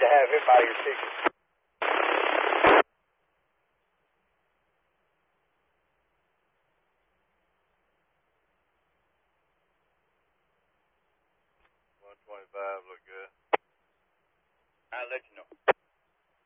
to have him out of your picture. $125 look good. I'll let you know.